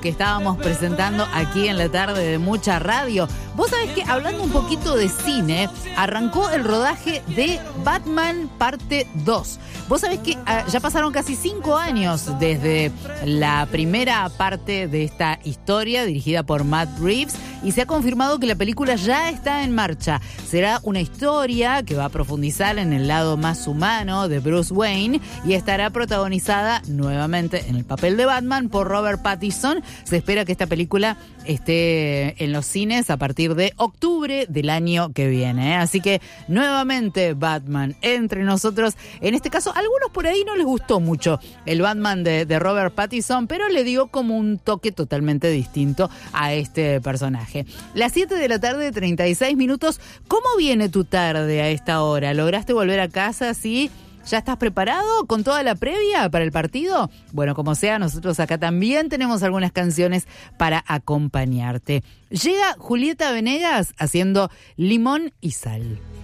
que estábamos presentando aquí en la tarde de Mucha Radio. Vos sabés que, hablando un poquito de cine, arrancó el rodaje de Batman Parte 2. Vos sabés que ya pasaron casi 5 años desde la primera parte de esta historia dirigida por Matt Reeves y se ha confirmado que la película ya está en marcha. Será una historia que va a profundizar en el lado más humano de Bruce Wayne y estará protagonizada nuevamente en el papel de Batman por Robert Pattinson. Se espera que esta película esté en los cines a partir de octubre del año que viene, ¿eh? Así que nuevamente Batman entre nosotros. En este caso, a algunos por ahí no les gustó mucho el Batman de Robert Pattinson, pero le dio como un toque totalmente distinto a este personaje. Las 7 de la tarde, 36 minutos. ¿Cómo viene tu tarde a esta hora? ¿Lograste volver a casa? ¿Sí? ¿Ya estás preparado con toda la previa para el partido? Bueno, como sea, nosotros acá también tenemos algunas canciones para acompañarte. Llega Julieta Venegas haciendo Limón y Sal.